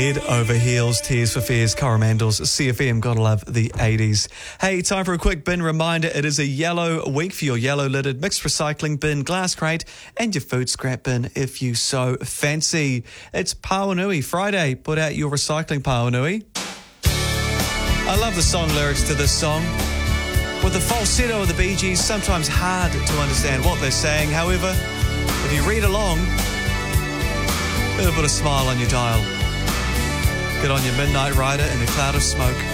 Head Over Heels, Tears for Fears, Coromandel's CFM, gotta love the 80s. Hey, time for a quick bin reminder. It is a yellow week for your yellow-lidded mixed recycling bin, glass crate, and your food scrap bin if you so fancy. It's Pauanui Friday. Put out your recycling, Pauanui. I love the song lyrics to this song. With the falsetto of the Bee Gees, sometimes hard to understand what they're saying. However, if you read along, it'll put a smile on your dial. Get on your midnight rider in a cloud of smoke.